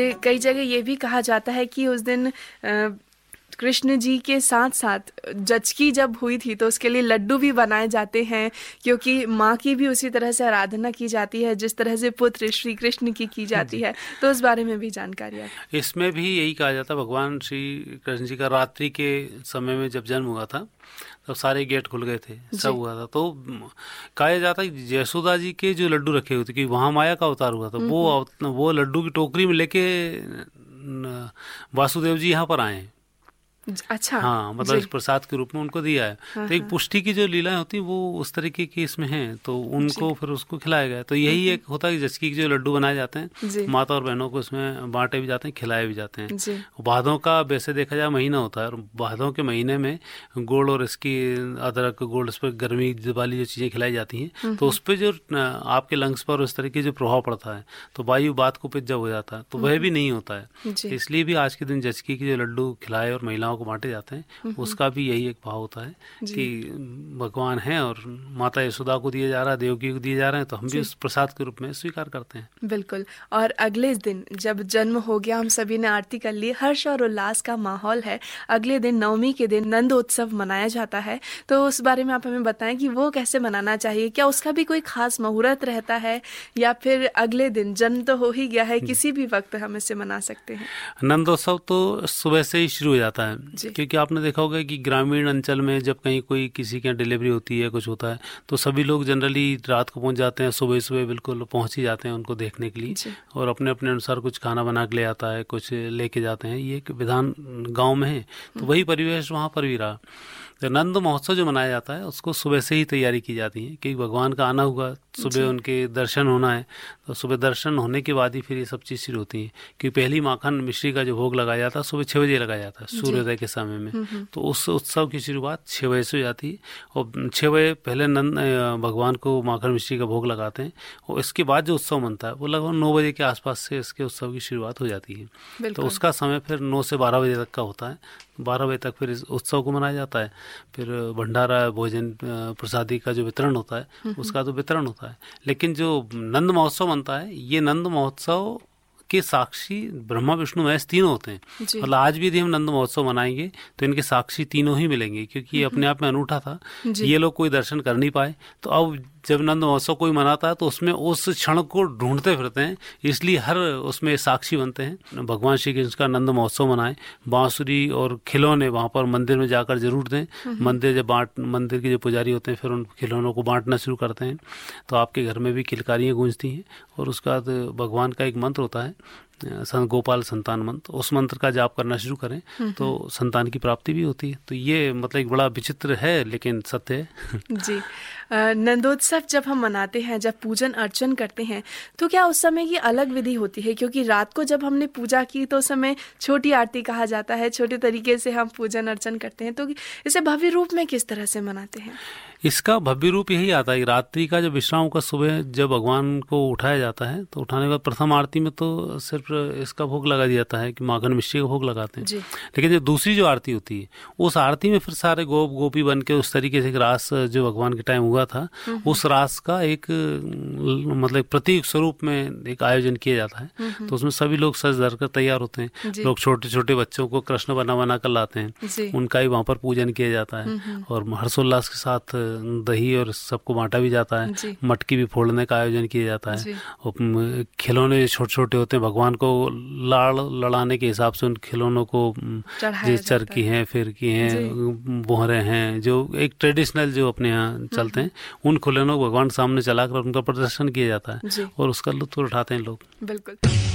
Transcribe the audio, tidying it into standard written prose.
कई जगह ये भी कहा जाता है कि उस दिन कृष्ण जी के साथ साथ जचकी जब हुई थी तो उसके लिए लड्डू भी बनाए जाते हैं, क्योंकि माँ की भी उसी तरह से आराधना की जाती है जिस तरह से पुत्र श्री कृष्ण की जाती है। तो उस बारे में भी जानकारी है। इसमें भी यही कहा जाता है, भगवान श्री कृष्ण जी का रात्रि के समय में जब जन्म हुआ था तब सारे गेट खुल गए थे, सब हुआ था। तो कहा जाता है कि यशोदा जी के जो लड्डू रखे हुए थे, कि वहाँ माया का अवतार हुआ था, वो लड्डू की टोकरी में लेके वासुदेव जी यहाँ पर आए हैं। अच्छा, हाँ, मतलब इस प्रसाद के रूप में उनको दिया है। तो एक पुष्टि की जो लीलाएं होती है वो उस तरीके की इसमें हैं, तो उनको फिर उसको खिलाया गया। तो यही एक होता है कि जचकी के जो लड्डू बनाए जाते हैं, माता और बहनों को इसमें बांटे भी जाते हैं, खिलाए भी जाते हैं। भादों का वैसे देखा जाए महीना होता है, और भादों के महीने में गुड़ और इसकी अदरक गुड़, इस पर गर्मी वाली जो चीज़ें खिलाई जाती हैं, तो उस पर जो आपके लंग्स पर उस तरीके जो प्रभाव पड़ता है, तो वायु बात को पित्त जब हो जाता है तो वह भी नहीं होता है। इसलिए भी आज के दिन जचकी के जो लड्डू खिलाए और महिलाओं को बांटे जाते हैं, उसका भी यही एक भाव होता है कि भगवान हैं और माता यशोदा को दिए जा रहा है, देवकी को दिए जा रहे हैं, तो हम भी उस प्रसाद के रूप में स्वीकार करते हैं। बिल्कुल। और अगले दिन जब जन्म हो गया, हम सभी ने आरती कर ली, हर्ष और उल्लास का माहौल है। अगले दिन नवमी के दिन नंदोत्सव मनाया जाता है, तो उस बारे में आप हमें बताएं कि वो कैसे मनाना चाहिए, क्या उसका भी कोई खास मुहूर्त रहता है, या फिर अगले दिन जन्म तो हो ही गया है, किसी भी वक्त हम इसे मना सकते हैं? नंदोत्सव तो सुबह से ही शुरू हो जाता है, क्योंकि आपने देखा होगा कि ग्रामीण अंचल में जब कहीं कोई किसी के यहाँ डिलीवरी होती है, कुछ होता है, तो सभी लोग जनरली रात को पहुंच जाते हैं, सुबह सुबह बिल्कुल पहुंच ही जाते हैं उनको देखने के लिए, और अपने अपने अनुसार कुछ खाना बना के ले आता है, कुछ लेके जाते हैं। ये एक विधान गांव में है, तो वही परिवेश वहाँ पर भी रहा। तो नंद महोत्सव जो मनाया जाता है उसको सुबह से ही तैयारी की जाती है, कि भगवान का आना हुआ, सुबह उनके दर्शन होना है, तो सुबह दर्शन होने के बाद ही फिर ये सब चीज़ शुरू होती है। कि पहली माखन मिश्री का जो भोग लगाया जाता है सुबह 6 बजे लगाया जाता है, सूर्योदय के समय में। तो उस उत्सव की शुरुआत 6 बजे से हो जाती है, और 6 बजे पहले नंद भगवान को माखन मिश्री का भोग लगाते हैं, और इसके बाद जो उत्सव बनता है वो लगभग 9 बजे के आसपास से इसके उत्सव की शुरुआत हो जाती है। तो उसका समय फिर 9 से 12 बजे तक का होता है। 12 बजे तक फिर इस उत्सव को मनाया जाता है। फिर भंडारा, भोजन, प्रसादी का जो वितरण होता है उसका तो वितरण होता है। लेकिन जो नंद महोत्सव बनता है, ये नंद महोत्सव के साक्षी ब्रह्मा विष्णु महेश तीनों होते हैं। मतलब आज भी यदि हम नंद महोत्सव मनाएंगे तो इनके साक्षी तीनों ही मिलेंगे, क्योंकि ये अपने आप में अनूठा था। ये लोग कोई दर्शन कर नहीं पाए, तो अब जब नंद महोत्सव कोई मनाता है तो उसमें उस क्षण को ढूंढते फिरते हैं, इसलिए हर उसमें साक्षी बनते हैं। भगवान श्री कृष्ण का नंद महोत्सव मनाएं, बांसुरी और खिलौने वहाँ पर मंदिर में जाकर जरूर दें। मंदिर के जो पुजारी होते हैं फिर उन खिलौनों को बांटना शुरू करते हैं, तो आपके घर में भी किलकारियाँ गूंजती हैं। और उसका भगवान का एक मंत्र होता है, गोपाल संतान मंत्र, उस मंत्र का जाप करना शुरू करें तो संतान की प्राप्ति भी होती है। तो ये मतलब एक बड़ा विचित्र है लेकिन सत्य है। जी। नंदोत्सव जब हम मनाते हैं, जब पूजन अर्चन करते हैं, तो क्या उस समय की अलग विधि होती है? क्योंकि रात को जब हमने पूजा की तो उस समय छोटी आरती कहा जाता है, छोटे तरीके से हम पूजन अर्चन करते हैं, तो इसे भव्य रूप में किस तरह से मनाते हैं? इसका भव्य रूप यही आता है, रात्रि का जब विश्राम का सुबह जब भगवान को उठाया जाता है, तो उठाने के बाद प्रथम आरती में तो सिर्फ इसका भोग लगा दिया जाता है, कि माखन मिश्री का भोग लगाते हैं। लेकिन जो दूसरी जो आरती होती है, उस आरती में फिर सारे गोप गोपी बन के उस तरीके से रास जो भगवान के टाइम हुआ था, उस रास का एक मतलब प्रतीक स्वरूप में एक आयोजन किया जाता है। तो उसमें सभी लोग सज धर कर तैयार होते हैं। लोग छोटे छोटे बच्चों को कृष्ण बना कर लाते हैं, उनका ही वहाँ पर पूजन किया जाता है, और हर्षोल्लास के साथ दही और सबको बांटा भी जाता है। मटकी भी फोड़ने का आयोजन किया जाता है, और खिलौने छोटे छोटे होते हैं, भगवान को लड़ाने के हिसाब से उन खिलौनों को चरखी हैं, फिरकी हैं, बोहरे हैं, जो एक ट्रेडिशनल जो अपने यहाँ चलते हैं, उन खिलौनों को भगवान सामने चलाकर उनका प्रदर्शन किया जाता है, और उसका लुत्फ उठाते हैं लोग। बिल्कुल।